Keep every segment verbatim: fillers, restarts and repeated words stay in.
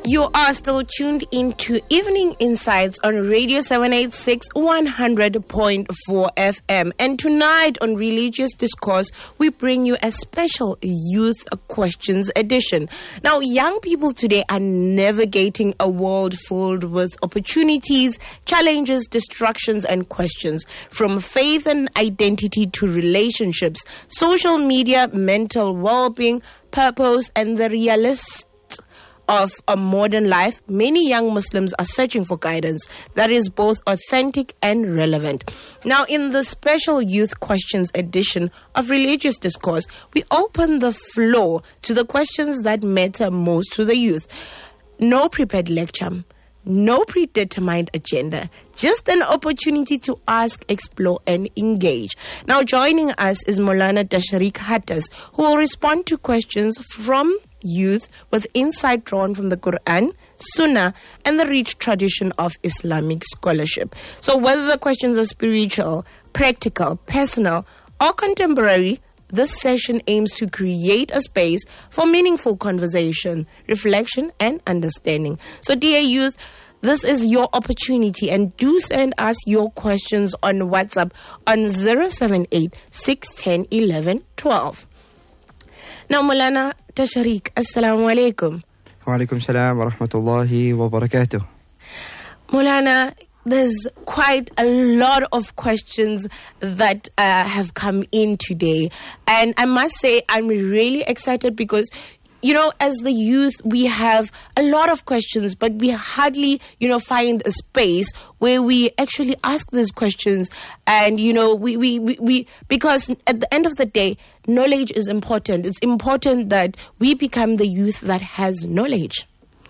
You are still tuned into Evening Insights on Radio seven eighty-six one hundred point four F M. And tonight on Religious Discourse, we bring you a special Youth Questions edition. Now, young people today are navigating a world filled with opportunities, challenges, distractions, and questions. From faith and identity to relationships, social media, mental well-being, purpose, and the realist of a modern life, many young Muslims are searching for guidance that is both authentic and relevant. Now, in the special Youth Questions edition of Religious Discourse, we open the floor to the questions that matter most to the youth. No prepared lecture, no predetermined agenda, just an opportunity to ask, explore, and engage. Now, joining us is Maulana Tashareeq Hattas, who will respond to questions from youth with insight drawn from the Quran, Sunnah, and the rich tradition of Islamic scholarship. So whether the questions are spiritual, practical, personal, or contemporary, this session aims to create a space for meaningful conversation, reflection, and understanding. So dear youth, this is your opportunity, and do send us your questions on WhatsApp on zero seven eight, six one zero, one one one two. Now, Maulana Tashareeq, Assalamu alaikum. Wa alaikum salam wa rahmatullahi wa barakatuh. Maulana, there's quite a lot of questions that uh, have come in today. And I must say, I'm really excited because, you know, as the youth, we have a lot of questions, but we hardly, you know, find a space where we actually ask these questions. And, you know, we, we, we, we, because at the end of the day, knowledge is important. It's important that we become the youth that has knowledge.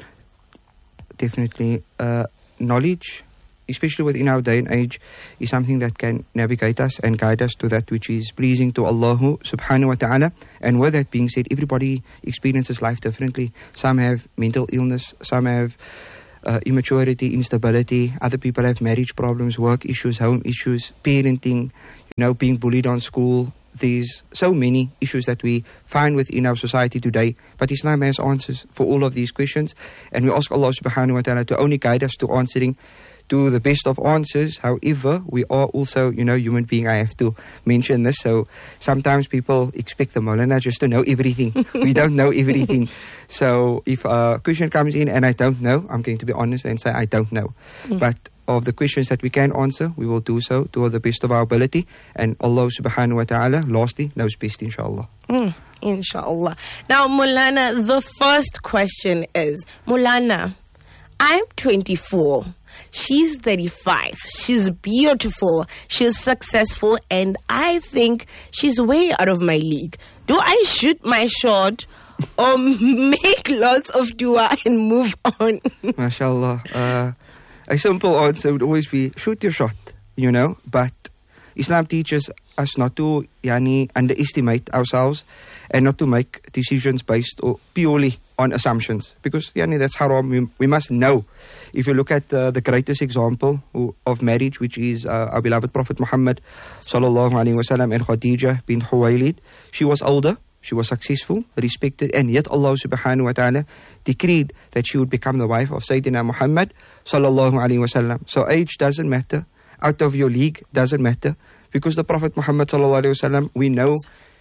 Definitely. Uh, knowledge, especially within our day and age, is something that can navigate us and guide us to that which is pleasing to Allah subhanahu wa ta'ala. And with that being said, everybody experiences life differently. Some have mental illness, some have uh, immaturity, instability, other people have marriage problems, work issues, home issues, parenting, you know, being bullied on school. There's so many issues that we find within our society today, but Islam has answers for all of these questions, and we ask Allah subhanahu wa ta'ala to only guide us to answering to the best of answers. However, we are also, you know, human being. I have to mention this. So sometimes people expect the Maulana just to know everything. We don't know everything. So if a question comes in and I don't know, I'm going to be honest and say I don't know. Mm. But of the questions that we can answer, we will do so to the best of our ability. And Allah subhanahu wa ta'ala, lastly, knows best, inshallah. Mm, inshallah. Now, Maulana, the first question is, Maulana, I'm twenty-four. She's thirty-five. She's beautiful. She's successful. And I think she's way out of my league. Do I shoot my shot or make lots of dua and move on? MashaAllah. Uh, a simple answer would always be, shoot your shot, you know. But Islam teaches us not to yani, underestimate ourselves and not to make decisions based or purely on assumptions, because yani, that's haram. We, we must know. If you look at uh, the greatest example of marriage, which is uh, our beloved Prophet Muhammad sallallahu alaihi wasallam and Khadija bint Khuwaylid, she was older, she was successful, respected, and yet Allah subhanahu wa ta'ala decreed that she would become the wife of Sayyidina Muhammad sallallahu alaihi wasallam. So age doesn't matter, out of your league doesn't matter, because the Prophet Muhammad sallallahu alaihi wasallam, we know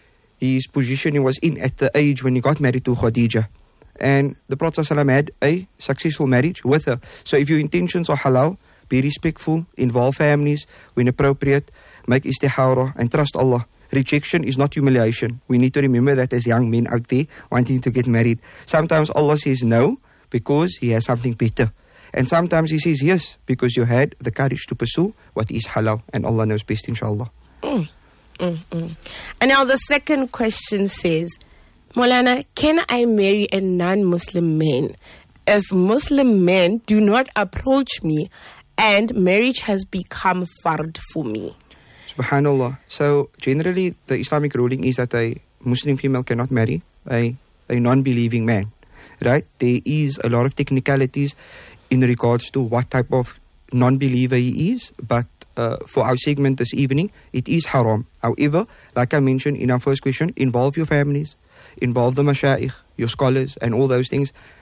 his position he was in at the age when he got married to Khadija. And the Prophet ﷺ had a successful marriage with her. So if your intentions are halal, be respectful, involve families when appropriate, make istihara and trust Allah. Rejection is not humiliation. We need to remember that as young men out there wanting to get married. Sometimes Allah says no because He has something better. And sometimes He says yes because you had the courage to pursue what is halal. And Allah knows best, inshallah. Mm, mm, mm. And now the second question says, Maulana, can I marry a non-Muslim man if Muslim men do not approach me and marriage has become fard for me? Subhanallah. So generally the Islamic ruling is that a Muslim female cannot marry a, a non-believing man, right? There is a lot of technicalities in regards to what type of non-believer he is, but uh, for our segment this evening, it is haram. However, like I mentioned in our first question, involve your families, involve the mashayikh, your scholars, and all those things.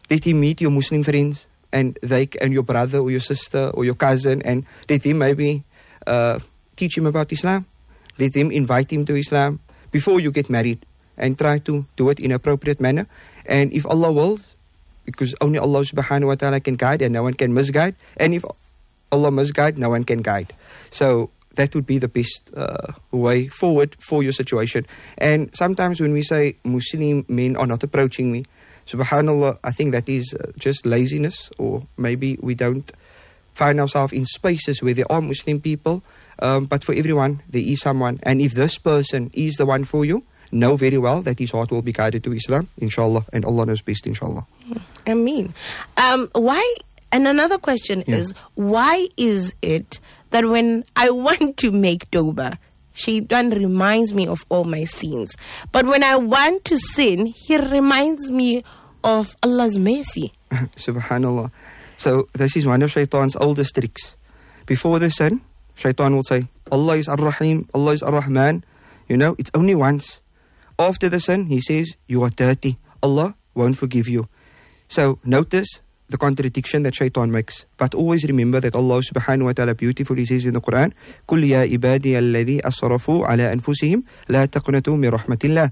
let him meet your Muslim friends, and they and your brother or your sister or your cousin, and let him maybe uh, teach him about Islam. Let him invite him to Islam before you get married, and try to do it in an appropriate manner. And if Allah wills, because only Allah subhanahu wa ta'ala can guide and no one can misguide, and if Allah misguide, no one can guide. So that would be the best uh, way forward for your situation. And sometimes when we say Muslim men are not approaching me, subhanallah, I think that is uh, just laziness, or maybe we don't find ourselves in spaces where there are Muslim people. Um, but for everyone, there is someone. And if this person is the one for you, know very well that his heart will be guided to Islam, inshallah. And Allah knows best, inshallah. I mean, um, why... And another question yeah. is, why is it that when I want to make tawbah, Shaitan reminds me of all my sins? But when I want to sin, he reminds me of Allah's mercy. Subhanallah. So this is one of Shaitan's oldest tricks. Before the sin, Shaitan will say, Allah is Ar-Rahim, Allah is Ar-Rahman. You know, it's only once. After the sin, he says, you are dirty. Allah won't forgive you. So notice the contradiction that Shaitan makes. But always remember that Allah subhanahu wa ta'ala beautifully says in the Quran, قُلْ يَا إِبَادِيَ الَّذِي أَصْرَفُوا عَلَىٰ أَنفُسِهِمْ لَا تَقْنَطُوا مِنْ رَحْمَةِ اللَّهِ.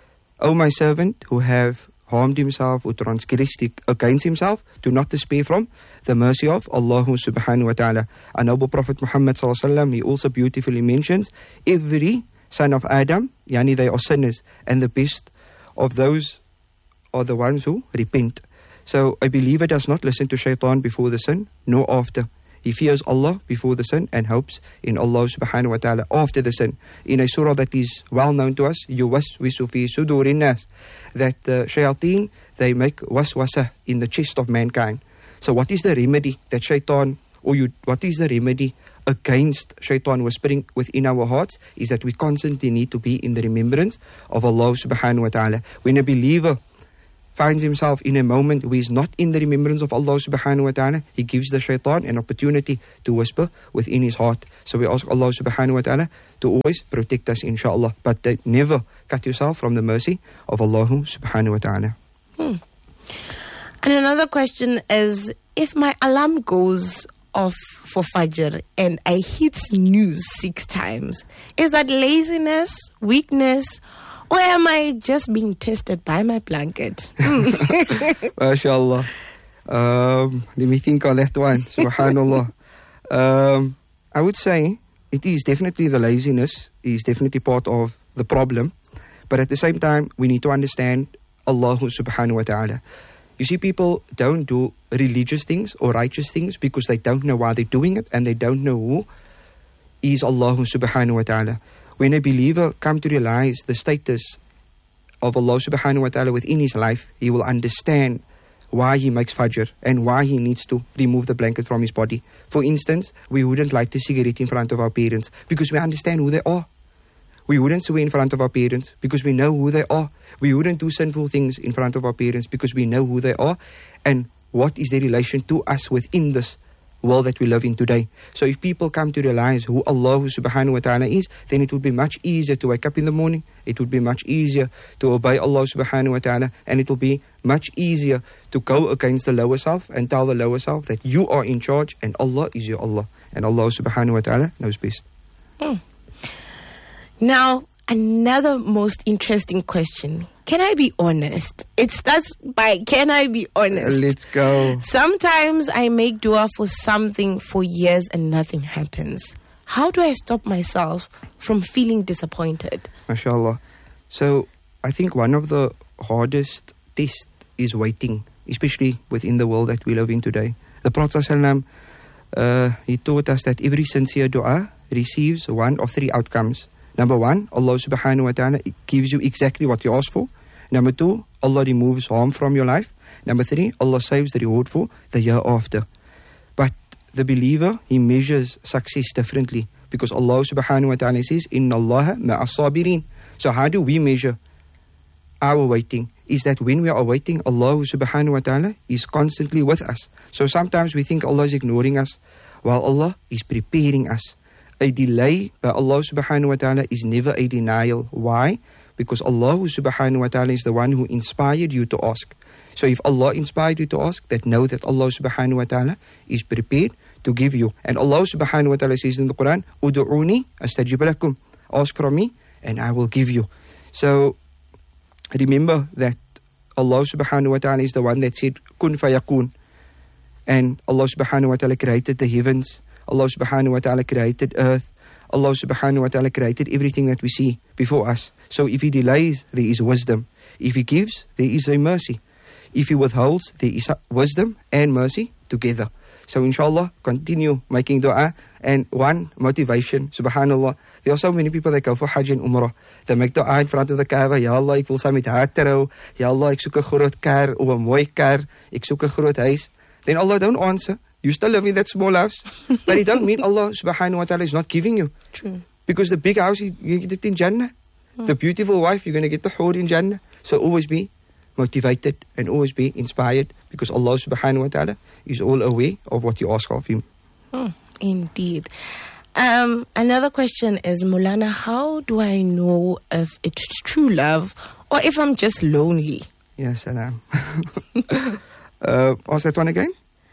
O my servant who have harmed himself or transgressed against himself, do not despair from the mercy of Allah subhanahu wa ta'ala. Our noble Prophet Muhammad sallallahu alaihi wasallam, he also beautifully mentions every son of Adam, yani they are sinners, and the best of those are the ones who repent. So a believer does not listen to Shaitan before the sin, nor after. He fears Allah before the sin and hopes in Allah subhanahu wa ta'ala after the sin. In a surah that is well known to us, yuwaswisu fi sudurin nas, that the shayateen, they make waswasa in the chest of mankind. So what is the remedy that Shaitan, or you, what is the remedy against Shaitan whispering within our hearts? Is that we constantly need to be in the remembrance of Allah subhanahu wa ta'ala. When a believer finds himself in a moment where he's not in the remembrance of Allah subhanahu wa ta'ala, he gives the Shaitan an opportunity to whisper within his heart. So we ask Allah subhanahu wa ta'ala to always protect us, inshallah. But uh, never cut yourself from the mercy of Allah subhanahu wa ta'ala. Hmm. And another question is, if my alarm goes off for Fajr and I hit snooze six times, is that laziness, weakness, or am I just being tested by my blanket? MashaAllah. Um, let me think on that one. Subhanallah. Um, I would say it is definitely the laziness is definitely part of the problem. But at the same time, we need to understand Allah subhanahu wa ta'ala. You see, people don't do religious things or righteous things because they don't know why they're doing it, and they don't know who is Allah subhanahu wa ta'ala. When a believer comes to realize the status of Allah subhanahu wa ta'ala within his life, he will understand why he makes fajr and why he needs to remove the blanket from his body. For instance, we wouldn't light a cigarette in front of our parents because we understand who they are. We wouldn't swear in front of our parents because we know who they are. We wouldn't do sinful things in front of our parents because we know who they are and what is their relation to us within this world that we live in today. So if people come to realize who Allah subhanahu wa ta'ala is, then it would be much easier to wake up in the morning. It would be much easier to obey Allah subhanahu wa ta'ala, and it will be much easier to go against the lower self and tell the lower self that you are in charge and Allah is your Allah, and Allah subhanahu wa ta'ala knows best. Hmm. Now, another most interesting question. Can I be honest? It starts by, can I be honest? Let's go. Sometimes I make dua for something for years and nothing happens. How do I stop myself from feeling disappointed? MashaAllah. So, I think one of the hardest tests is waiting, especially within the world that we live in today. The Prophet ﷺ, uh, he taught us that every sincere dua receives one of three outcomes. Number one, Allah subhanahu wa ta'ala gives you exactly what you ask for. Number two, Allah removes harm from your life. Number three, Allah saves the reward for the year after. But the believer, he measures success differently because Allah subhanahu wa ta'ala says, Inna Allah ma'as sabirin. So how do we measure our waiting? Is that when we are waiting, Allah subhanahu wa ta'ala is constantly with us. So sometimes we think Allah is ignoring us while Allah is preparing us. A delay by Allah subhanahu wa ta'ala is never a denial. Why? Because Allah subhanahu wa ta'ala is the one who inspired you to ask. So if Allah inspired you to ask, that know that Allah subhanahu wa ta'ala is prepared to give you. And Allah subhanahu wa ta'ala says in the Quran, Udu'uni astajib lakum. Ask from me and I will give you. So remember that Allah subhanahu wa ta'ala is the one that said, Kun fayakun. And Allah subhanahu wa ta'ala created the heavens. Allah subhanahu wa ta'ala created earth. Allah subhanahu wa ta'ala created everything that we see before us. So if He delays, there is wisdom. If He gives, there is a mercy. If He withholds, there is wisdom and mercy together. So inshallah, continue making dua. And one motivation, subhanallah, there are so many people that go for Hajj and Umrah. They make dua in front of the Kaaba. Ya Allah, ek wil saam met haar trou. Ya Allah, ek soek 'n groot kar of 'n mooi kar. Ek soek 'n groot huis. Then Allah don't answer. You still live in that small house. But it don't mean Allah subhanahu wa ta'ala is not giving you. True. Because the big house, you, you get it in Jannah. Hmm. The beautiful wife, you're going to get the hur in Jannah. So always be motivated and always be inspired, because Allah subhanahu wa ta'ala is all aware of what you ask of Him. Hmm. Indeed. Um, another question is, Mulana, how do I know if it's true love or if I'm just lonely? Yes, salam. uh, ask that one again.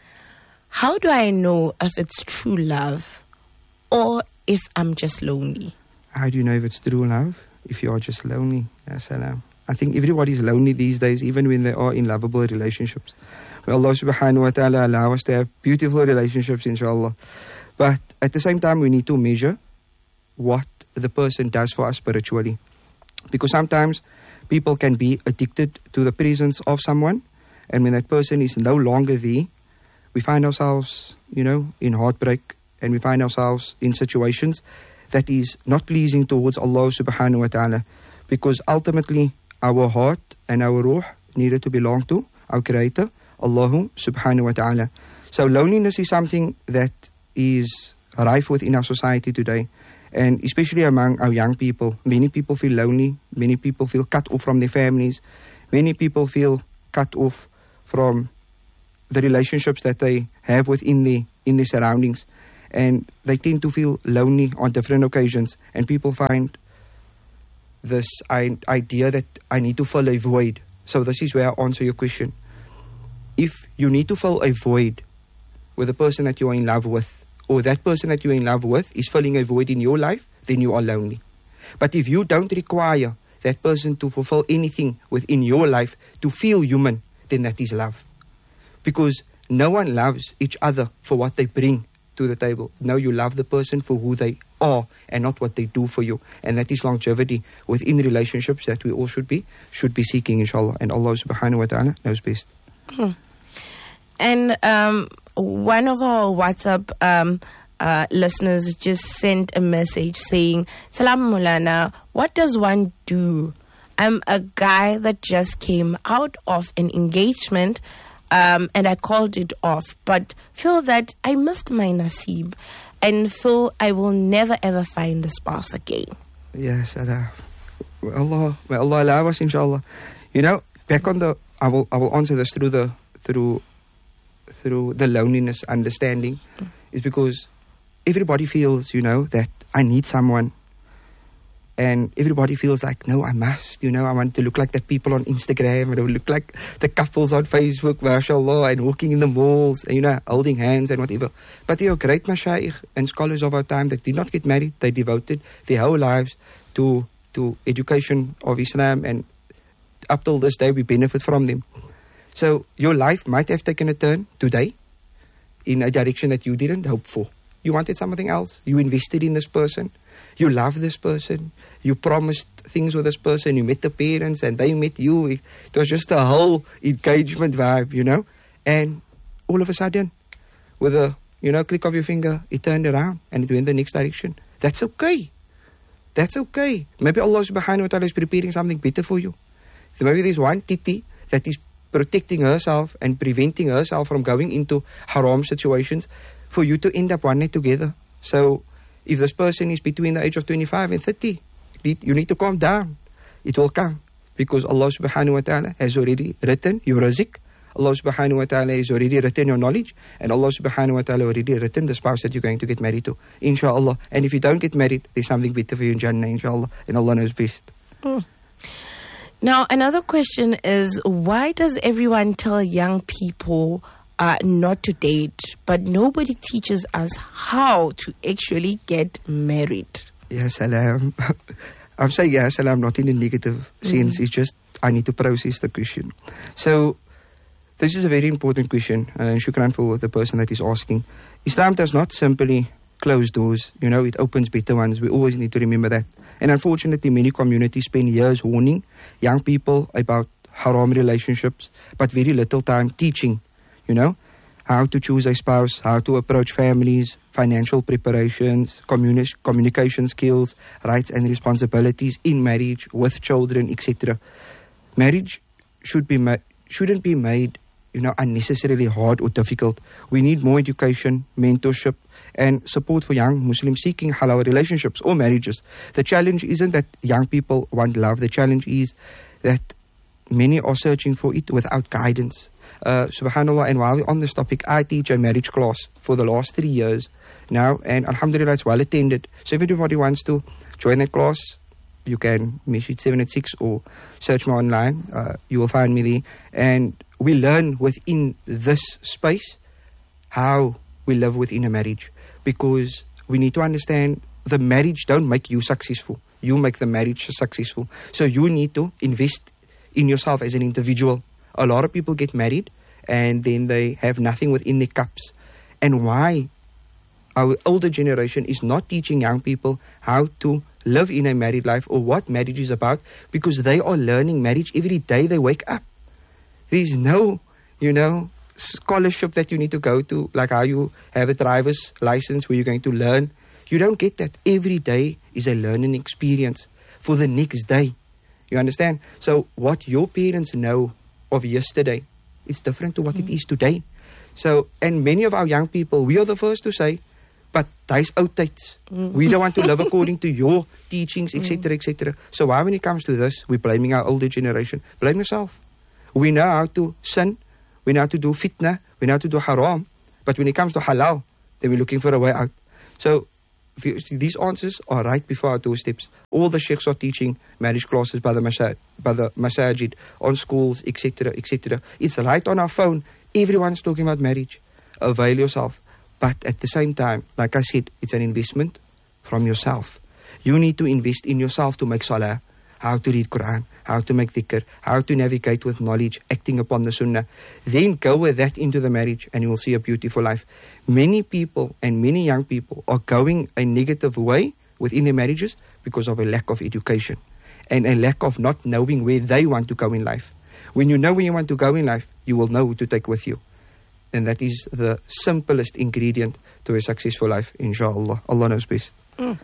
How do I know if it's true love or if I'm just lonely? How do you know if it's true love? If you are just lonely. Yes, salam. I think everybody's lonely these days, even when they are in lovable relationships. May Allah subhanahu wa ta'ala allow us to have beautiful relationships, inshallah. But at the same time, we need to measure what the person does for us spiritually. Because sometimes people can be addicted to the presence of someone, and when that person is no longer there, we find ourselves, you know, in heartbreak, and we find ourselves in situations that is not pleasing towards Allah subhanahu wa ta'ala. Because ultimately, our heart and our ruh needed to belong to our Creator, Allah subhanahu wa ta'ala. So loneliness is something that is rife within our society today, and especially among our young people. Many people feel lonely. Many people feel cut off from their families. Many people feel cut off from the relationships that they have within the in their surroundings, and they tend to feel lonely on different occasions. And people find this idea that I need to fill a void. So this is where I answer your question. If you need to fill a void with the person that you are in love with, or that person that you're in love with is filling a void in your life, then you are lonely. But if you don't require that person to fulfill anything within your life to feel human, then that is love. Because no one loves each other for what they bring to the table. No, you love the person for who they are and not what they do for you. And that is longevity within relationships that we all should be should be seeking, inshallah. And Allah subhanahu wa ta'ala knows best. Hmm. And um, one of our WhatsApp um, uh, listeners just sent a message saying, Salam Mulana, what does one do? I'm a guy that just came out of an engagement um, and I called it off, but feel that I missed my nasib and feel I will never ever find a spouse again. Yes, Allah. May Allah, may Allah allow us, inshallah. You know, back on the, I will, I will answer this through the, through, through the loneliness understanding, mm. is because everybody feels, you know, that I need someone. And everybody feels like, no, I must, you know, I want to look like the people on Instagram, and I look like the couples on Facebook, mashallah, and walking in the malls, and, you know, holding hands and whatever. But there are great mashayikh and scholars of our time that did not get married. They devoted their whole lives to to education of Islam, and up till this day we benefit from them. So your life might have taken a turn today in a direction that you didn't hope for. You wanted something else. You invested in this person. You love this person. You promised things with this person. You met the parents and they met you. It, it was just a whole engagement vibe, you know. And all of a sudden, with a, you know, click of your finger, it turned around and it went the next direction. That's okay. That's okay. Maybe Allah subhanahu wa ta'ala is preparing something better for you. So maybe there's one titi that is protecting herself and preventing herself from going into haram situations for you to end up one night together. So if this person is between the age of twenty-five and thirty, you need to calm down. It will come. Because Allah subhanahu wa ta'ala has already written your rizq. Allah subhanahu wa ta'ala has already written your knowledge. And Allah subhanahu wa ta'ala already written the spouse that you're going to get married to. Inshallah. And if you don't get married, there's something better for you in Jannah, inshallah. And Allah knows best. Mm. Now, another question is, why does everyone tell young people uh, not to date, but nobody teaches us how to actually get married? Yes, salam. I'm saying yes, salam, not in a negative sense. Mm-hmm. It's just I need to process the question. So, this is a very important question, uh, and shukran for the person that is asking. Islam does not simply close doors, you know, it opens better ones. We always need to remember that. And unfortunately, many communities spend years warning young people about haram relationships, but very little time teaching, you know, how to choose a spouse, how to approach families, financial preparations, communi- communication skills, rights and responsibilities in marriage, with children, et cetera. Marriage should be ma- shouldn't be made, you know, unnecessarily hard or difficult. We need more education, mentorship, and support for young Muslims seeking halal relationships or marriages. The challenge isn't that young people want love. The challenge is that many are searching for it without guidance. Uh, subhanallah, and while we're on this topic, I teach a marriage class for the last three years now, and alhamdulillah, it's well attended. So if anybody wants to join that class, you can message seven eight six or search me online. Uh, you will find me there. And we learn within this space how we live within a marriage, because we need to understand the marriage don't make you successful. You make the marriage successful. So you need to invest in yourself as an individual. A lot of people get married and then they have nothing within their cups. And why our older generation is not teaching young people how to live in a married life or what marriage is about, because they are learning marriage every day they wake up. There's no, you know, scholarship that you need to go to, like how you have a driver's license where you're going to learn. You don't get that. Every day is a learning experience for the next day. You understand? So what your parents know of yesterday is different to what mm. it is today. So, and many of our young people, we are the first to say, but there's outdates. Mm. We don't want to live according to your teachings, et cetera, et cetera. So why, when it comes to this, we're blaming our older generation? Blame yourself. We know how to sin, we know how to do fitna, we know how to do haram, but when it comes to halal, then we're looking for a way out. So th- these answers are right before our doorsteps. All the sheikhs are teaching marriage classes by the masajid, by the masajid, on schools, et cetera, et cetera. It's right on our phone. Everyone's talking about marriage. Avail yourself. But at the same time, like I said, it's an investment from yourself. You need to invest in yourself to make salah, how to read Quran, how to make dhikr, how to navigate with knowledge, acting upon the sunnah. Then go with that into the marriage and you will see a beautiful life. Many people and many young people are going a negative way within their marriages because of a lack of education and a lack of not knowing where they want to go in life. When you know where you want to go in life, you will know who to take with you. And that is the simplest ingredient to a successful life, inshallah. Allah knows best. Mm.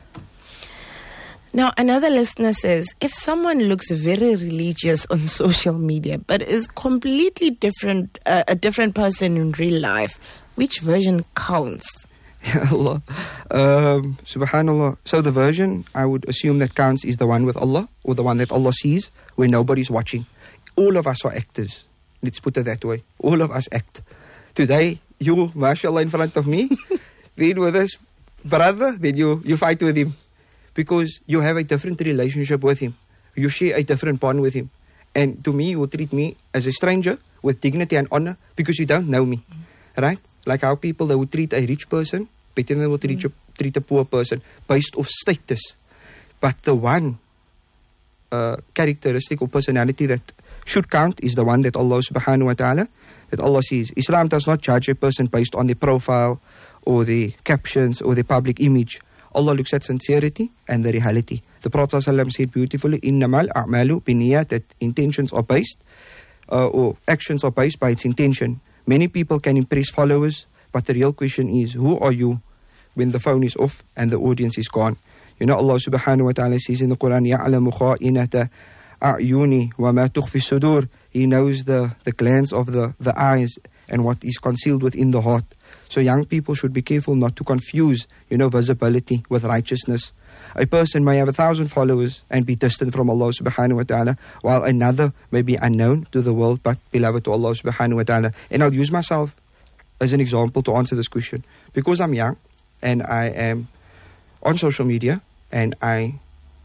Now, another listener says, if someone looks very religious on social media, but is completely different, uh, a different person in real life, which version counts? Ya Allah. Um, Subhanallah. So the version, I would assume that counts is the one with Allah, or the one that Allah sees where nobody's watching. All of us are actors. Let's put it that way. All of us act. Today, you, mashallah, in front of me, then with this brother, then you, you fight with him. Because you have a different relationship with him. You share a different bond with him. And to me, you will treat me as a stranger with dignity and honor because you don't know me. Right? Like how people, they would treat a rich person better than they would treat, mm. a, treat a poor person based off status. But the one uh, characteristic or personality that should count is the one that Allah subhanahu wa ta'ala, that Allah sees. Islam does not judge a person based on their profile or their captions or their public image. Allah looks at sincerity and the reality. The Prophet ﷺ said beautifully, innamal a'malu binniyat, that intentions are based, uh, or actions are based by its intention. Many people can impress followers, but the real question is, who are you when the phone is off and the audience is gone? You know, Allah subhanahu wa ta'ala says in the Quran, يَعْلَمُ خَائِنَةَ أَعْيُنِ وَمَا تُخْفِي الصُّدُورِ. He knows the, the glance of the, the eyes and what is concealed within the heart. So young people should be careful not to confuse, you know, visibility with righteousness. A person may have a thousand followers and be distant from Allah subhanahu wa ta'ala, while another may be unknown to the world but beloved to Allah subhanahu wa ta'ala. And I'll use myself as an example to answer this question. Because I'm young and I am on social media and I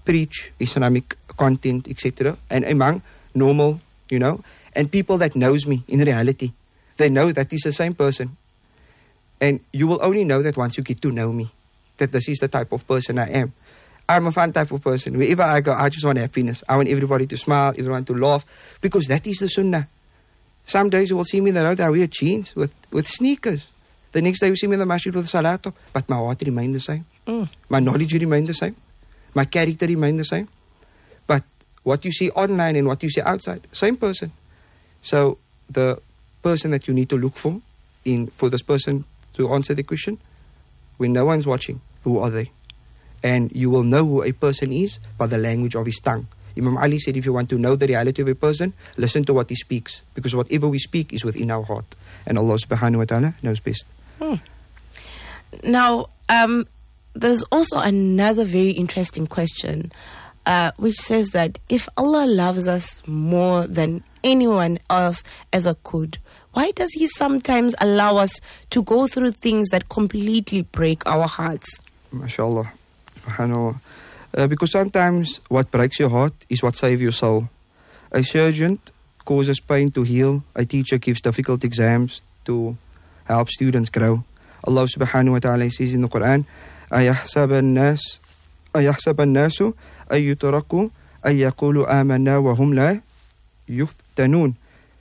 preach Islamic content, et cetera. And among normal, you know, and people that knows me in reality, they know that he's the same person. And you will only know that once you get to know me, that this is the type of person I am. I'm a fun type of person. Wherever I go, I just want happiness. I want everybody to smile, everyone to laugh, because that is the sunnah. Some days you will see me in the road, I wear jeans with, with sneakers. The next day you see me in the masjid with a salato, but my heart remained the same. Mm. My knowledge remained the same. My character remained the same. But what you see online and what you see outside, same person. So the person that you need to look for, in for this person to answer the question, when no one's watching, who are they? And you will know who a person is by the language of his tongue. Imam Ali said, if you want to know the reality of a person, listen to what he speaks. Because whatever we speak is within our heart. And Allah subhanahu wa ta'ala knows best. Hmm. Now, um, there's also another very interesting question, uh, which says that if Allah loves us more than anyone else ever could, why does He sometimes allow us to go through things that completely break our hearts? MashaAllah. SubhanAllah. Uh, because sometimes what breaks your heart is what saves your soul. A surgeon causes pain to heal. A teacher gives difficult exams to help students grow. Allah subhanahu wa ta'ala says in the Quran, أَيَحْسَبَ النَّاسُ أَيَحْسَبَ النَّاسُ أَن يُتْرَكُوا أَن يَقُولُوا آمَنَّا وَهُمْ لَا يُفْتَنُونَ.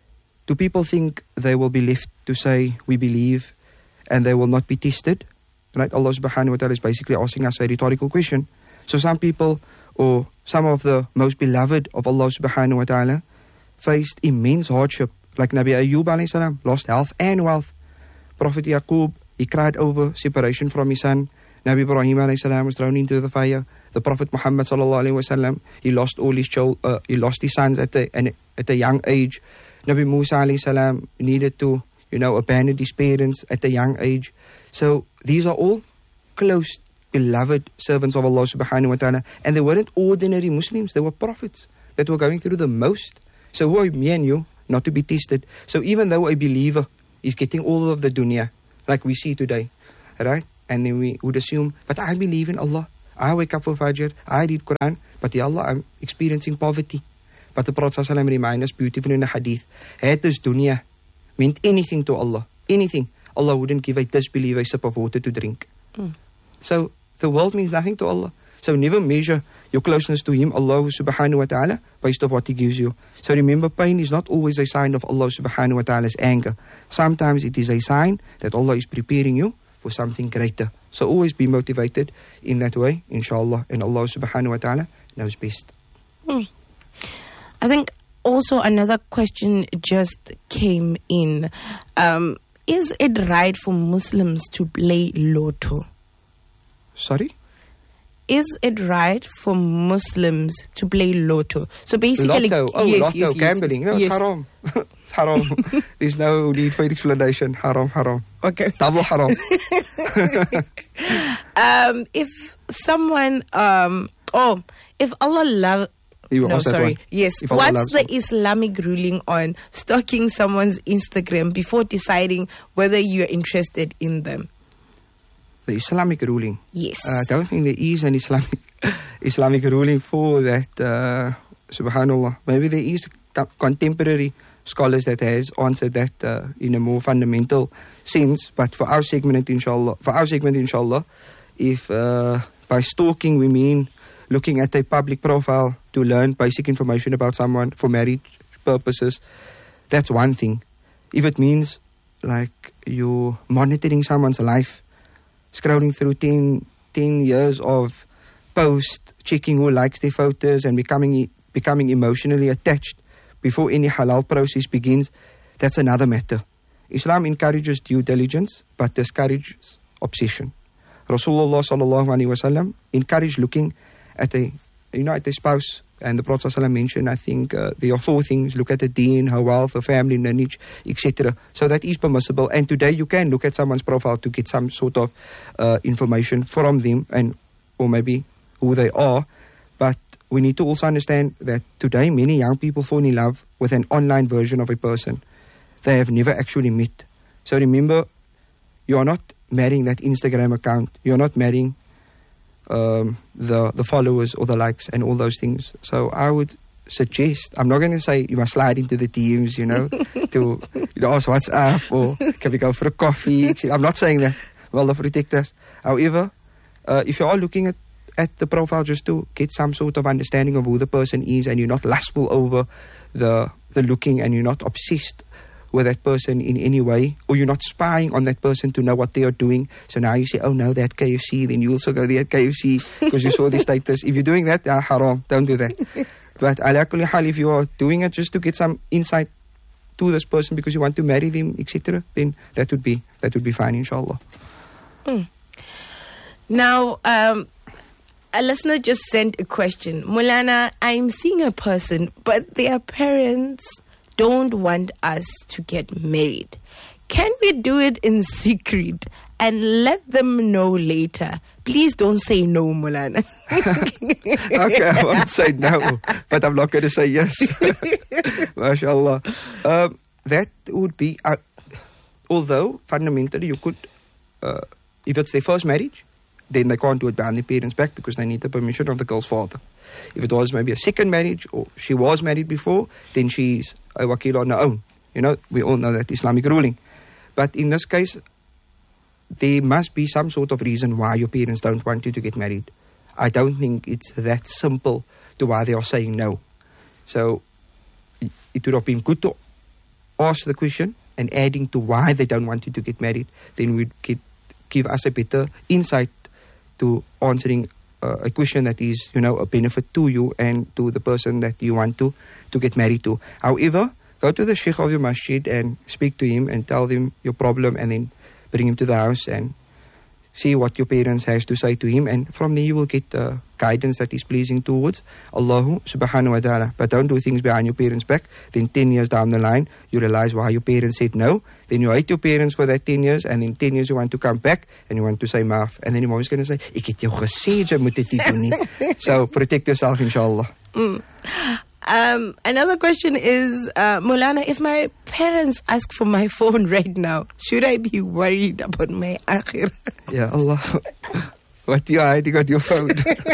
Do people think they will be left to say, we believe, and they will not be tested? Right? Allah subhanahu wa ta'ala is basically asking us a rhetorical question. So some people, or some of the most beloved of Allah subhanahu wa ta'ala, faced immense hardship. Like Nabi Ayyub alayhi salam, lost health and wealth. Prophet Yaqub, he cried over separation from his son. Nabi Ibrahim alayhi salam was thrown into the fire. The Prophet Muhammad sallallahu alayhi wa sallam, he lost all his children, uh, he lost his sons at a, at a young age. Nabi Musa alayhi salam needed to, you know, abandon his parents at a young age. So these are all close, beloved servants of Allah subhanahu wa ta'ala. And they weren't ordinary Muslims, they were prophets that were going through the most. So who are me and you not to be tested? So even though a believer is getting all of the dunya, like we see today, right? And then we would assume, but I believe in Allah. I wake up for Fajr, I read Quran, but ya Allah, I'm experiencing poverty. But the Prophet ﷺ reminds us beautifully in the hadith, had this dunya meant anything to Allah, anything, Allah wouldn't give a disbeliever a sip of water to drink. Mm. So the world means nothing to Allah. So never measure your closeness to Him, Allah subhanahu wa ta'ala, based on what He gives you. So remember, pain is not always a sign of Allah subhanahu wa ta'ala's anger. Sometimes it is a sign that Allah is preparing you for something greater. So always be motivated in that way, inshallah. And Allah subhanahu wa ta'ala knows best. Hmm. I think also another question just came in. Um, is it right for Muslims to play lotto? Sorry? Is it right for Muslims to play lotto? So basically, lotto. Oh, yes, lotto, yes, gambling. Yes. No, it's yes. haram. It's haram. There's no need for explanation. Haram, haram. Okay. Double haram. um, if someone, um, oh, if Allah loves, no, sorry, yes. If What's the Islamic ruling on stalking someone's Instagram before deciding whether you're interested in them? The Islamic ruling? Yes. Uh, I don't think there is an Islamic Islamic ruling for that, uh, subhanallah. Maybe there is co- contemporary scholars that has answered that uh, in a more fundamental sense. But for our segment, inshallah, for our segment, inshallah, if uh, by stalking we mean looking at a public profile to learn basic information about someone for marriage purposes, that's one thing. If it means like you're monitoring someone's life, scrolling through ten, ten years of posts, checking who likes their photos and becoming becoming emotionally attached before any halal process begins, that's another matter. Islam encourages due diligence but discourages obsession. Rasulullah sallallahu alaihi wasallam encouraged looking at a, you know, at a spouse, and the Prophet sallallahu mentioned, I think uh, there are four things: look at the deen, her wealth, her family, lineage, et cetera. So that is permissible. And today you can look at someone's profile to get some sort of uh, information from them, and or maybe who they are. But we need to also understand that today many young people fall in love with an online version of a person they have never actually met. So remember, you are not marrying that Instagram account. You are not marrying um, the the followers or the likes and all those things. So I would suggest, I'm not going to say you must slide into the D Ms, you know, to you know, ask what's up or can we go for a coffee. I'm not saying that. Well, to protect us. However, uh, if you are looking at, at the profile just to get some sort of understanding of who the person is, and you're not lustful over the the looking, and you're not obsessed with that person in any way, or you're not spying on that person to know what they are doing. So now you say, oh no, that K F C, then you also go there at K F C because you saw the status. If you're doing that, ah, haram, don't do that. But ala kulli hal, if you are doing it just to get some insight to this person because you want to marry them, et cetera, then that would be that would be fine, inshallah. Mm. Now, um, a listener just sent a question. Mulana, I'm seeing a person, but their parents don't want us to get married. Can we do it in secret and let them know later? Please don't say no, Mulana. Okay, I won't say no, but I'm not going to say yes. MashaAllah. Um, that would be, uh, although fundamentally you could, uh, if it's their first marriage, then they can't do it behind their parents' back because they need the permission of the girl's father. If it was maybe a second marriage, or she was married before, then she's a wakil on her own. You know, we all know that Islamic ruling. But in this case, there must be some sort of reason why your parents don't want you to get married. I don't think it's that simple to why they are saying no. So it would have been good to ask the question and adding to why they don't want you to get married. Then we'd get, give us a better insight to answering uh, a question that is, you know, a benefit to you and to the person that you want to, to get married to. However, go to the sheikh of your masjid and speak to him and tell him your problem, and then bring him to the house and see what your parents has to say to him, and from there you will get uh, guidance that is pleasing towards Allah subhanahu wa ta'ala. But don't do things behind your parents' back. Then ten years down the line you realize why your parents said no. Then you hate your parents for that ten years, and in ten years you want to come back and you want to say maaf, and then your mom is going to say, ek het jou gesê jy moet dit nie doen nie. So protect yourself, inshallah. Mm. Um, another question is, uh, Mulana, if my parents ask for my phone right now, should I be worried about my akhirah? Yeah, Allah. What you hiding on your phone?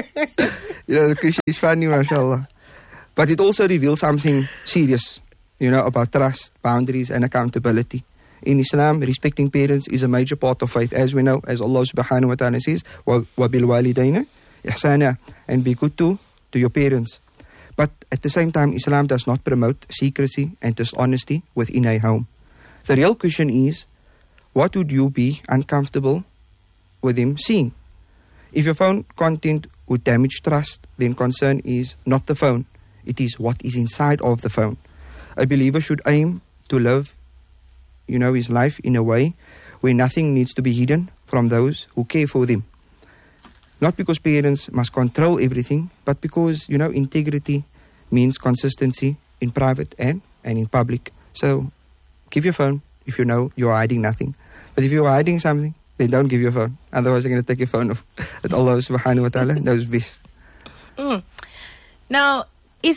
You know, the question is funny, mashallah. But it also reveals something serious, you know, about trust, boundaries, and accountability. In Islam, respecting parents is a major part of faith, as we know, as Allah subhanahu wa ta'ala says, wa bil walidayna ihsana, and be good to, to your parents. But at the same time, Islam does not promote secrecy and dishonesty within a home. The real question is, what would you be uncomfortable with him seeing? If your phone content would damage trust, then concern is not the phone. It is what is inside of the phone. A believer should aim to live, you know, his life in a way where nothing needs to be hidden from those who care for them. Not because parents must control everything, but because, you know, integrity means consistency in private and, and in public. So give your phone if you know you're hiding nothing. But if you're hiding something, then don't give your phone. Otherwise they're going to take your phone off. That Allah subhanahu wa ta'ala knows best. Mm. Now, if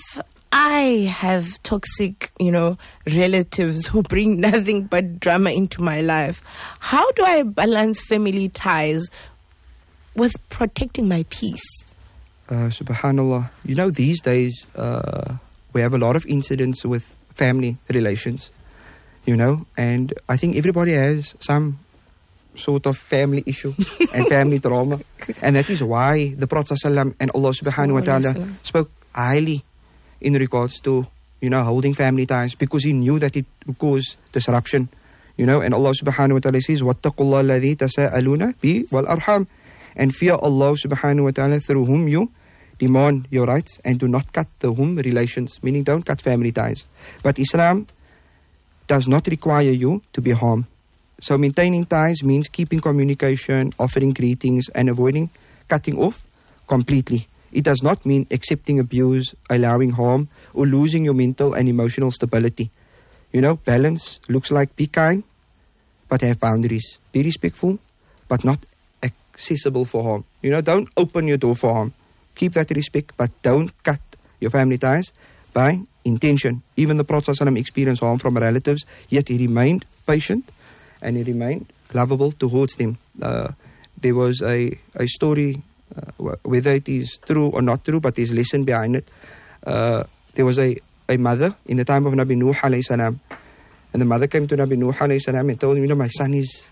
I have toxic, you know, relatives who bring nothing but drama into my life, how do I balance family ties with protecting my peace? Uh, subhanallah. You know, these days uh, we have a lot of incidents with family relations, you know, and I think everybody has some sort of family issue and family drama, and that is why the Prophet ﷺ and Allah subhanahu wa ta'ala spoke highly in regards to, you know, holding family ties, because he knew that it would cause disruption, you know, and Allah subhanahu wa ta'ala says, وَاتَّقُوا اللَّهَ الَّذِي تَسَاءَلُونَ بِهِ وَالْأَرْحَامِ, and fear Allah subhanahu wa ta'ala through whom you demand your rights, and do not cut the whom relations, meaning don't cut family ties. But Islam does not require you to be harmed. So maintaining ties means keeping communication, offering greetings, and avoiding cutting off completely. It does not mean accepting abuse, allowing harm, or losing your mental and emotional stability. You know, balance looks like be kind, but have boundaries. Be respectful, but not accessible for harm. You know, don't open your door for harm. Keep that respect, but don't cut your family ties by intention. Even the Prophet ﷺ experienced harm from relatives, yet he remained patient and he remained lovable towards them. Uh, there was a, a story uh, whether it is true or not true, but there's lesson behind it. Uh, there was a, a mother in the time of Nabi Nuh alayhi salam, and the mother came to Nabi Nuh alayhi salam and told him, you know, my son is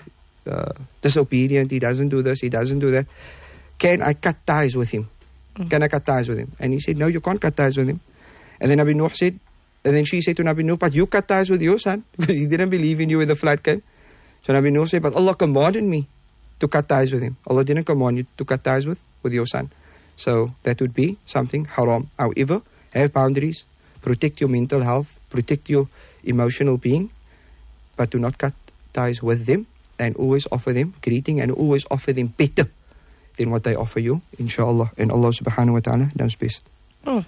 uh, disobedient, he doesn't do this, he doesn't do that. Can I cut ties with him? Mm. Can I cut ties with him? And he said, no, you can't cut ties with him. And then Nabi Nuh said, and then she said to Nabi Nuh, but you cut ties with your son, because he didn't believe in you when the flood came. So Nabi Nuh said, but Allah commanded me to cut ties with him. Allah didn't command you to cut ties with, with your son. So that would be something haram. However, have boundaries, protect your mental health, protect your emotional being, but do not cut ties with them, and always offer them greeting, and always offer them better than what they offer you, inshallah. And Allah subhanahu wa ta'ala knows best. Mm.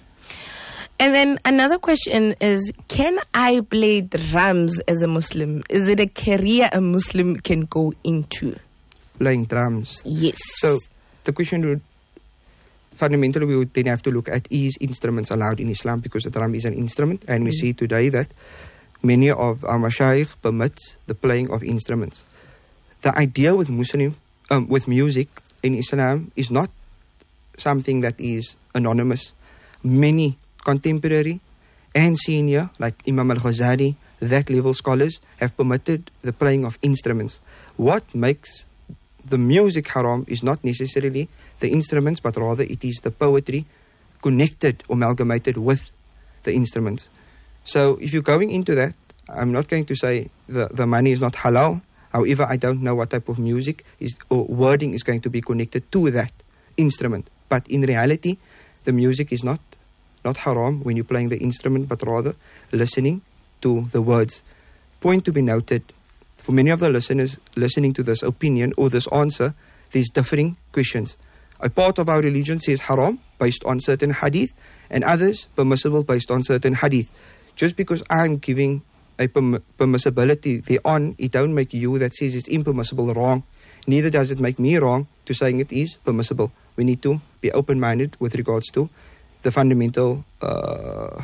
And then another question is, can I play drums as a Muslim? Is it a career a Muslim can go into? Playing drums? Yes. So the question would, fundamentally, we would then have to look at, is instruments allowed in Islam? Because the drum is an instrument, and we mm. see today that many of our mashayikh permits the playing of instruments. The idea with Muslim, um, with music in Islam is not something that is anonymous. Many contemporary and senior, like Imam al-Ghazali, that level scholars, have permitted the playing of instruments. What makes the music haram is not necessarily the instruments, but rather it is the poetry connected, amalgamated with the instruments. So if you're going into that, I'm not going to say the, the money is not halal. However, I don't know what type of music is or wording is going to be connected to that instrument. But in reality, the music is not not haram when you're playing the instrument, but rather listening to the words. Point to be noted, for many of the listeners listening to this opinion or this answer, there's differing questions. A part of our religion says haram based on certain hadith, and others permissible based on certain hadith. Just because I'm giving a perm- permissibility thereon, it don't make you that says it's impermissible wrong. Neither does it make me wrong to saying it is permissible. We need to be open-minded with regards to the fundamental, uh,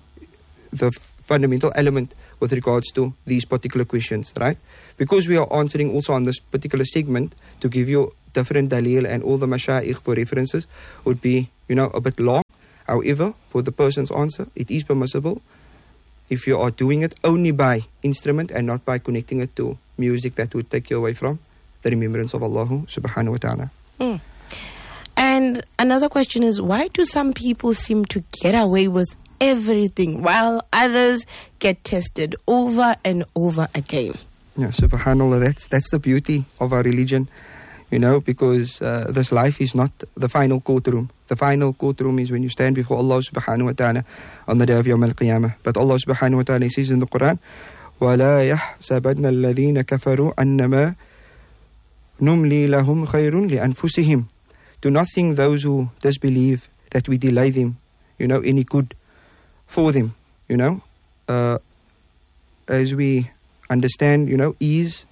the fundamental element with regards to these particular questions, right? Because we are answering also on this particular segment to give you different dalil and all the mashayikh for references would be, you know, a bit long. However, for the person's answer, it is permissible if you are doing it only by instrument and not by connecting it to music that would take you away from the remembrance of Allah subhanahu wa ta'ala. Mm. And another question is, why do some people seem to get away with everything while others get tested over and over again? Yeah, subhanallah, that's, that's the beauty of our religion, you know, because uh, this life is not the final courtroom. The final courtroom is when you stand before Allah subhanahu wa ta'ala on the day of Yawm al-Qiyamah. But Allah subhanahu wa ta'ala says in the Quran, وَلَا يَحْسَبَنَّ الَّذِينَ كَفَرُوا أَنَّمَا نُمْلِي لَهُمْ خَيْرٌ لِأَنفُسِهِمْ. Do not think those who disbelieve that we delay them, you know, any good for them, you know. Uh, as we understand, you know, ease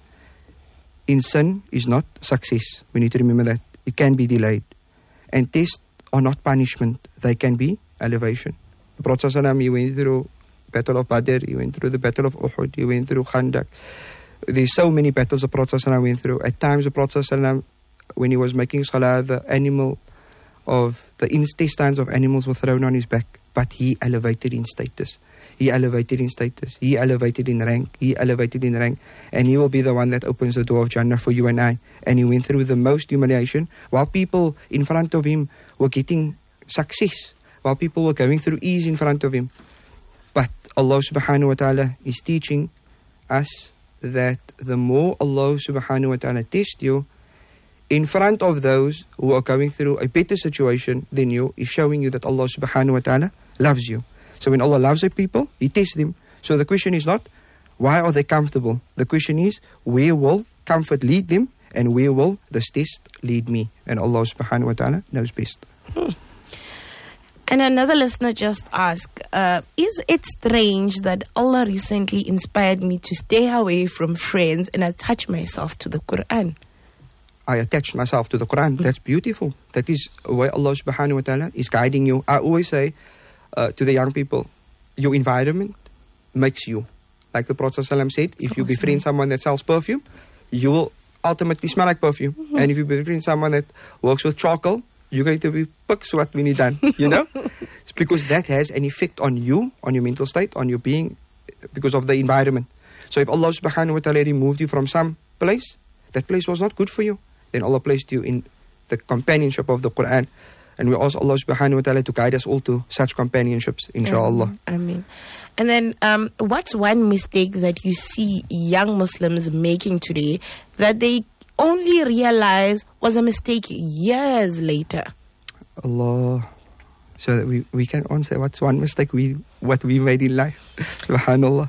in sin is not success. We need to remember that. It can be delayed. And tests are not punishment. They can be elevation. The Prophet ﷺ, he went through Battle of Badr, he went through the Battle of Uhud, he went through Khandak. There's so many battles the Prophet ﷺ went through. At times the Prophet ﷺ, when he was making salah, the animal of the intestines of animals were thrown on his back, but he elevated in status. He elevated in status. He elevated in rank. He elevated in rank. And he will be the one that opens the door of Jannah for you and I. And he went through the most humiliation while people in front of him were getting success, while people were going through ease in front of him. But Allah subhanahu wa ta'ala is teaching us that the more Allah subhanahu wa ta'ala tests you, in front of those who are going through a better situation than you, is showing you that Allah subhanahu wa ta'ala loves you. So when Allah loves a people, He tests them. So the question is not, why are they comfortable? The question is, where will comfort lead them, and where will this test lead me? And Allah subhanahu wa ta'ala knows best. Hmm. And another listener just asked, uh, is it strange that Allah recently inspired me to stay away from friends and attach myself to the Quran? I attached myself to the Quran. That's beautiful. That is why Allah subhanahu wa ta'ala is guiding you. I always say uh, to the young people, your environment makes you. Like the Prophet ﷺ said, if you befriend someone that sells perfume, you will ultimately smell like perfume. Mm-hmm. And if you befriend someone that works with charcoal, you're going to be pikswat when you're done, you know? It's because that has an effect on you, on your mental state, on your being, because of the environment. So if Allah subhanahu wa ta'ala removed you from some place, that place was not good for you, then Allah placed you in the companionship of the Quran. And we ask Allah subhanahu wa ta'ala to guide us all to such companionships, inshallah. I mean, and then um, what's one mistake that you see young Muslims making today that they only realize was a mistake years later? Allah. So that we, we can answer what's one mistake we what we made in life. Subhanallah.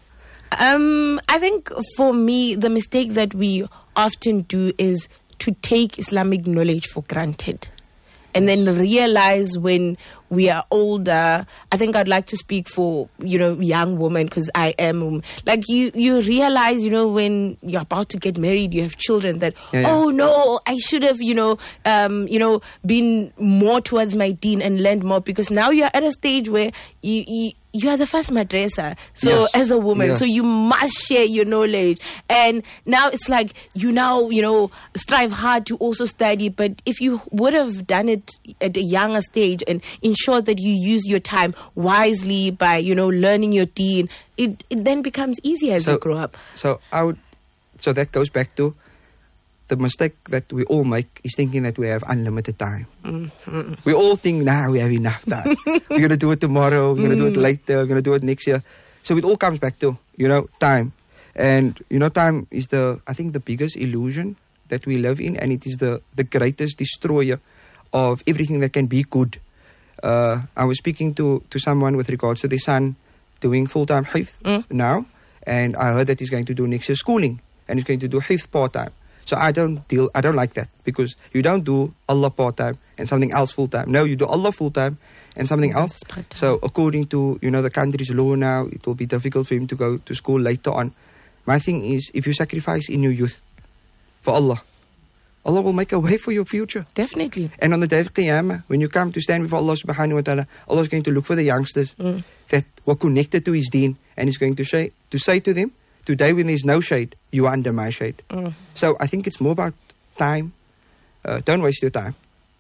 Um, I think for me, the mistake that we often do is to take Islamic knowledge for granted. And then realize when we are older, I think I'd like to speak for, you know, young women, because I am, like you, you realize, you know, when you're about to get married, you have children that, yeah, yeah. oh no, I should have, you know, um, you know, been more towards my deen and learned more, because now you're at a stage where you, you you are the first madrasa, so yes. as a woman, yes. so you must share your knowledge. And now it's like you now, you know, strive hard to also study. But if you would have done it at a younger stage and ensured that you use your time wisely by, you know, learning your deen, it, it then becomes easier as so, you grow up. So I would, so that goes back to the mistake that we all make is thinking that we have unlimited time. Mm-hmm. We all think, nah, we have enough time. We're going to do it tomorrow. We're going to do it later. We're going to do it next year. So it all comes back to, you know, time. And, you know, time is the, I think, the biggest illusion that we live in. And it is the, the greatest destroyer of everything that can be good. Uh, I was speaking to, to someone with regards to their son doing full-time hifz mm. now. And I heard that he's going to do next year schooling. And he's going to do hifz part-time. So I don't deal, I don't like that, because you don't do Allah part-time and something else full-time. No, you do Allah full-time and something yeah, else. So according to, you know, the country's law now, it will be difficult for him to go to school later on. My thing is, if you sacrifice in your youth for Allah, Allah will make a way for your future. Definitely. And on the day of Qiyamah, when you come to stand before Allah subhanahu wa ta'ala, Allah is going to look for the youngsters mm. that were connected to His deen, and He's going to say, to say to them, today when there's no shade, you are under my shade. Mm. So I think it's more about time. Uh, don't waste your time.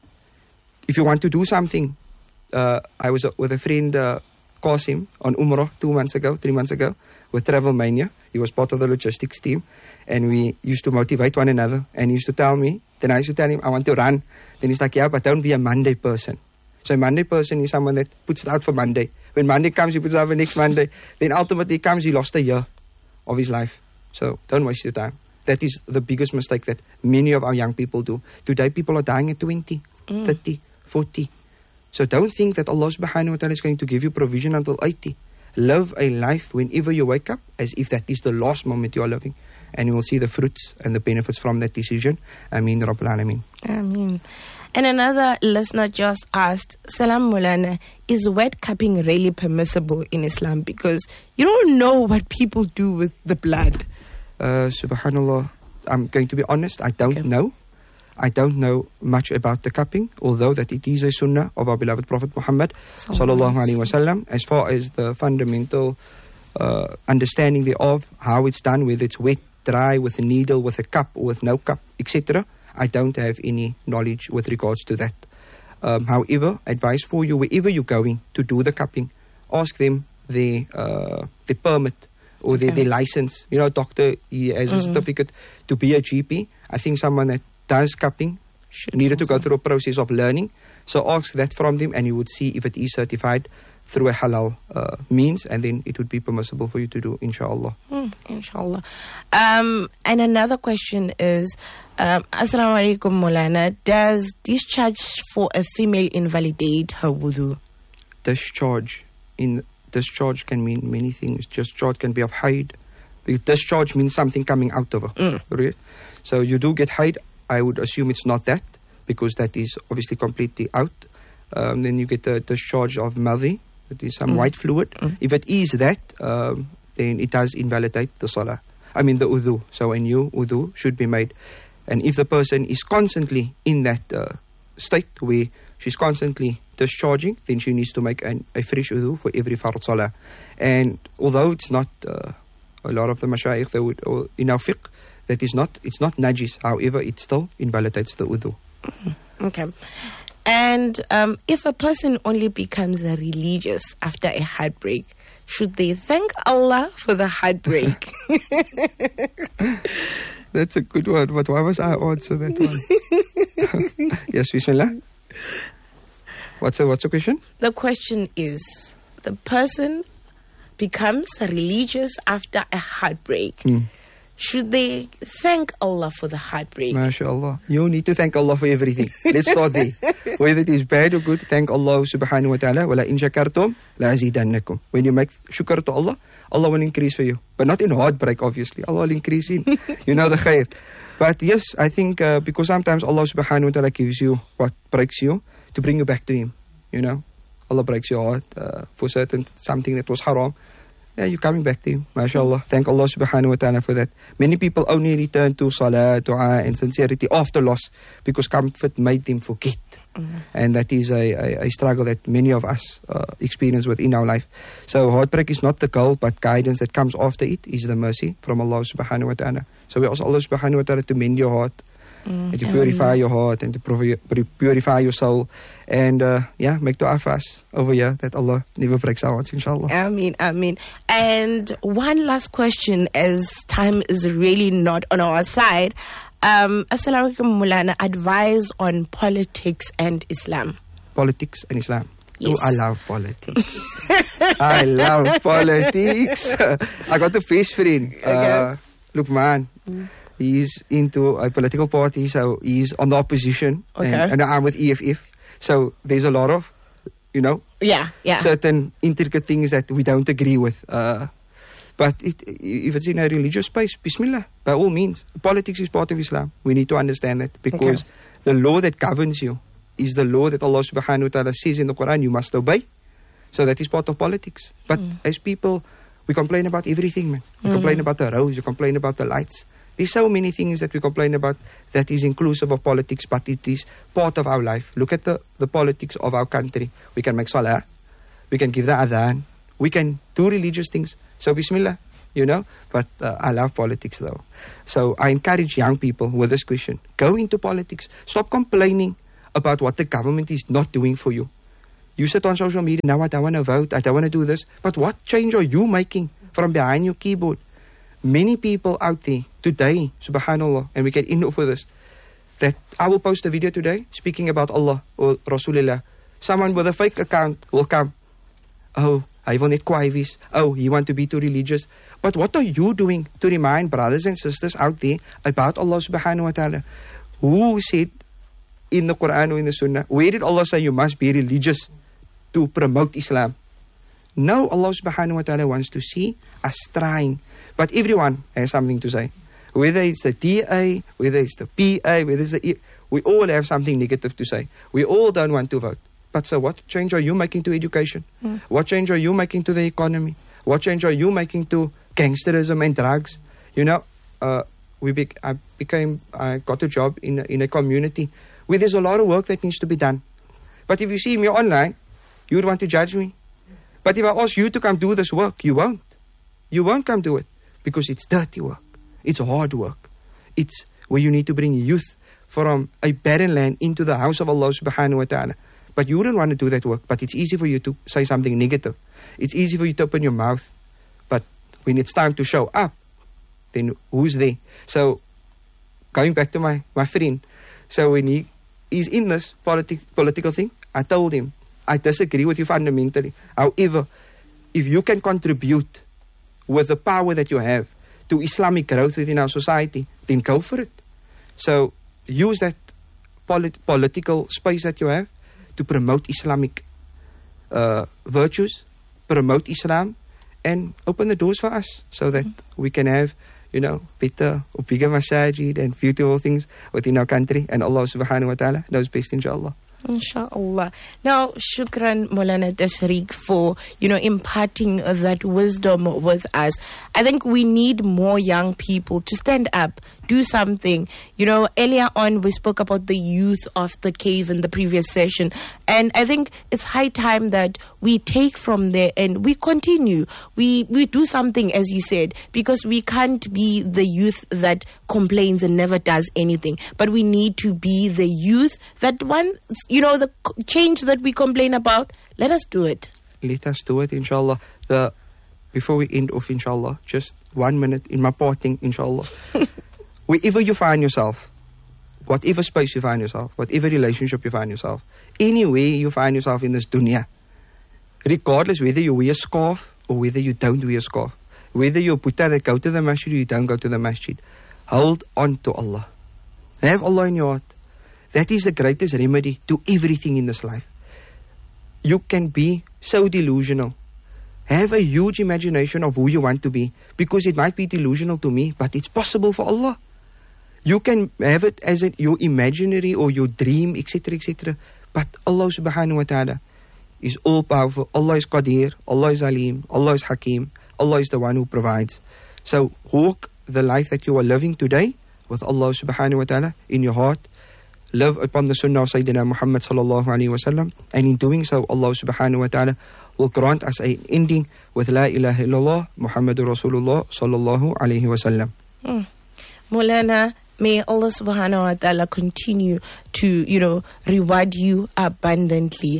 If you want to do something, uh, I was uh, with a friend, uh, Qasim, on Umrah two months ago, three months ago, with Travel Mania. He was part of the logistics team. And we used to motivate one another. And he used to tell me, then I used to tell him, I want to run. Then he's like, yeah, but don't be a Monday person. So a Monday person is someone that puts it out for Monday. When Monday comes, he puts it out for next Monday. Then ultimately comes, he lost a year of his life. So don't waste your time. That is the biggest mistake that many of our young people do. Today people are dying at twenty, mm. thirty, forty. So don't think that Allah subhanahu wa ta'ala is going to give you provision until eighty. Live a life whenever you wake up as if that is the last moment you are living. And you will see the fruits and the benefits from that decision. Ameen Rabbil Alameen. Ameen. And another listener just asked, Salam Mulana, is wet cupping really permissible in Islam? Because you don't know what people do with the blood. Uh, Subhanallah, I'm going to be honest, I don't okay. know. I don't know much about the cupping, although that it is a sunnah of our beloved Prophet Muhammad sallallahu alaihi wasallam. As far as the fundamental uh, understanding thereof, how it's done, whether it's wet, dry, with a needle, with a cup, or with no cup, et cetera, I don't have any knowledge with regards to that. Um, however, advice for you, wherever you're going to do the cupping, ask them their, uh, their permit or their, okay. their license. You know, doctor, he has mm-hmm. a certificate to be a G P. I think someone that does cupping Should needed also. to go through a process of learning. So ask that from them, and you would see if it is certified through a halal uh, means, and then it would be permissible for you to do, inshallah. Mm, inshallah. Um, and another question is, um, Assalamu alaikum Maulana, does discharge for a female invalidate her wudu? Discharge. In discharge can mean many things. Discharge can be of haid. Discharge means something coming out of her. Mm. Right? So you do get haid. I would assume it's not that, because that is obviously completely out. Um, then you get the discharge of madhi. That is some mm. white fluid. Mm. If it is that, um, then it does invalidate the salah. I mean the wudu. So a new wudu should be made. And if the person is constantly in that uh, state where she's constantly discharging, then she needs to make an, a fresh wudu for every fard salah. And although it's not uh, a lot of the mashayikh, they would, or in our fiqh, that is not, it's not najis. However, it still invalidates the wudu. Okay. And um, if a person only becomes religious after a heartbreak, should they thank Allah for the heartbreak? That's a good one, but why must I answer that one? Yes, Bismillah. What's the, what's the question? The question is, the person becomes religious after a heartbreak. Hmm. Should they thank Allah for the heartbreak? MashaAllah. You need to thank Allah for everything. Let's start there. Whether it is bad or good, thank Allah subhanahu wa ta'ala. وَلَا إِن شَكَرْتُمْ لَأَزِيدَنَّكُمْ. When you make shukr to Allah, Allah will increase for you. But not in heartbreak, obviously. Allah will increase in, you know, the khair. But yes, I think uh, because sometimes Allah subhanahu wa ta'ala gives you what breaks you to bring you back to Him. You know, Allah breaks your heart uh, for certain something that was haram. Yeah, you're coming back to Him. MashaAllah. Thank Allah subhanahu wa ta'ala for that. Many people only return to salah, dua and sincerity after loss because comfort made them forget. Mm-hmm. And that is a, a, a struggle that many of us uh, experience within our life. So heartbreak is not the goal, but guidance that comes after it is the mercy from Allah subhanahu wa ta'ala. So we ask Allah subhanahu wa ta'ala to mend your heart, mm, and to purify your heart and to purify your soul. And uh, yeah, make dua for us over here that Allah never breaks our hearts, inshallah. Ameen, ameen. And one last question, as time is really not on our side. Um, Assalamu alaikum, Mulana. Advice on politics and Islam. Politics and Islam. Yes. Oh, I love politics. I love politics. I got a best friend. Okay. Uh, look, man. Mm. He's into a political party, so he's on the opposition. Okay. And, and I'm with E F F. So there's a lot of, you know, yeah, yeah. certain intricate things that we don't agree with. Uh, but it, if it's in a religious space, Bismillah, by all means. Politics is part of Islam. We need to understand that because okay. the law that governs you is the law that Allah subhanahu wa ta'ala says in the Quran you must obey. So that is part of politics. But mm. as people, we complain about everything, man. We mm. complain about the roads, we complain about the lights. There's so many things that we complain about that is inclusive of politics, but it is part of our life. Look at the, the politics of our country. We can make salah, we can give the adhan, we can do religious things. So Bismillah, you know. But uh, I love politics though. So I encourage young people with this question. Go into politics. Stop complaining about what the government is not doing for you. You sit on social media, now I don't want to vote, I don't want to do this. But what change are you making from behind your keyboard? Many people out there today, subhanallah, and we get enough for this, that I will post a video today speaking about Allah or Rasulullah. Someone with a fake account will come. Oh, I will net kwaai wees. Oh, you want to be too religious. But what are you doing to remind brothers and sisters out there about Allah subhanahu wa ta'ala? Who said in the Quran or in the Sunnah, where did Allah say you must be religious to promote Islam? No, Allah subhanahu wa ta'ala wants to see us trying. But everyone has something to say. Whether it's the D A, whether it's the P A, whether it's the E, we all have something negative to say. We all don't want to vote. But so what change are you making to education? Mm. What change are you making to the economy? What change are you making to gangsterism and drugs? You know, uh, we be, I became, I got a job in a, in a community where there's a lot of work that needs to be done. But if you see me online, you would want to judge me. But if I ask you to come do this work, you won't. You won't come do it because it's dirty work. It's hard work. It's where you need to bring youth from a barren land into the house of Allah subhanahu wa ta'ala. But you wouldn't want to do that work. But it's easy for you to say something negative. It's easy for you to open your mouth. But when it's time to show up, then who's there? So, going back to my, my friend. So when he is in this politi- political thing, I told him, I disagree with you fundamentally. However, if you can contribute with the power that you have to Islamic growth within our society, then go for it. So use that polit- political space that you have to promote Islamic uh, virtues, promote Islam, and open the doors for us so that we can have, you know, better or bigger masajid and beautiful things within our country. And Allah subhanahu wa ta'ala knows best, inshallah. Inshallah. Now, shukran Maulana Tashriq for, you know, imparting that wisdom with us. I think we need more young people to stand up, do something. You know, earlier on we spoke about the youth of the cave in the previous session. And I think it's high time that we take from there and we continue. We, we do something, as you said, because we can't be the youth that complains and never does anything. But we need to be the youth that wants, you know, the change that we complain about, let us do it. Let us do it, inshallah. The Before we end off, inshallah, just one minute in my parting, inshallah. Wherever you find yourself, whatever space you find yourself, whatever relationship you find yourself, anywhere you find yourself in this dunya, regardless whether you wear a scarf or whether you don't wear a scarf, whether you're Buddha that go to the masjid or you don't go to the masjid, hold on to Allah. Have Allah in your heart. That is the greatest remedy to everything in this life. You can be so delusional. Have a huge imagination of who you want to be, because it might be delusional to me, but it's possible for Allah. You can have it as a, your imaginary or your dream, et cetera, et cetera. But Allah subhanahu wa ta'ala is all powerful. Allah is Qadir, Allah is Alim, Allah is Hakim, Allah is the one who provides. So walk the life that you are living today with Allah subhanahu wa ta'ala in your heart. Live upon the sunnah of Sayyidina Muhammad sallallahu alayhi wa sallam, and in doing so, Allah subhanahu wa ta'ala will grant us an ending with La ilaha illallah Muhammadur Rasulullah sallallahu alayhi wa sallam. Mm. Maulana, may Allah subhanahu wa ta'ala continue to, you know, reward you abundantly.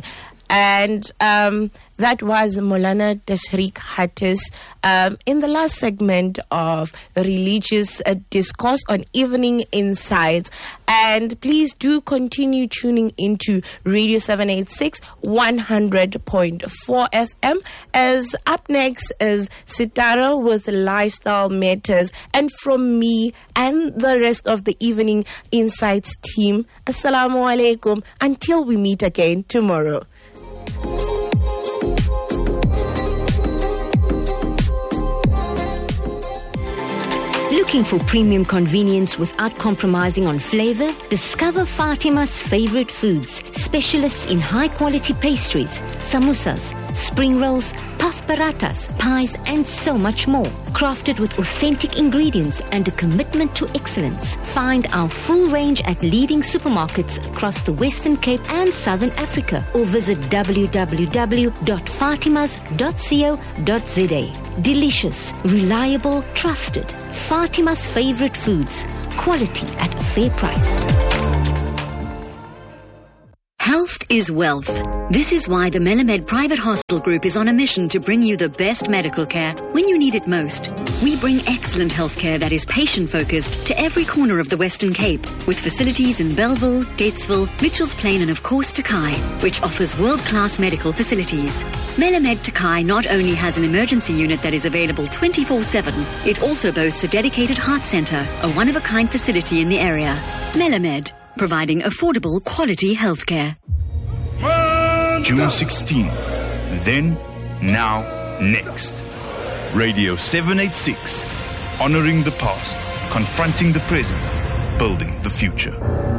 And um, that was Maulana Tashriq Hatis um, in the last segment of the religious uh, discourse on Evening Insights. And please do continue tuning into Radio seven eighty-six, one hundred point four F M. As up next is Sitara with Lifestyle Matters. And from me and the rest of the Evening Insights team, Assalamu alaikum. Until we meet again tomorrow. Looking for premium convenience without compromising on flavor? Discover Fatima's favorite foods, specialists in high-quality pastries, samosas, spring rolls, puff paratas, pies, and so much more. Crafted with authentic ingredients and a commitment to excellence. Find our full range at leading supermarkets across the Western Cape and Southern Africa, or visit w w w dot fatimas dot co dot z a. Delicious, reliable, trusted. Fatima's favorite foods. Quality at a fair price. Health is wealth. This is why the Melamed Private Hospital Group is on a mission to bring you the best medical care when you need it most. We bring excellent healthcare that is patient-focused to every corner of the Western Cape, with facilities in Bellville, Gatesville, Mitchells Plain and of course Takai, which offers world-class medical facilities. Melamed Takai not only has an emergency unit that is available twenty-four seven, it also boasts a dedicated heart centre, a one-of-a-kind facility in the area. Melamed, providing affordable quality healthcare. June sixteenth. Then, now, next. Radio seven eighty-six. Honoring the past, confronting the present, building the future.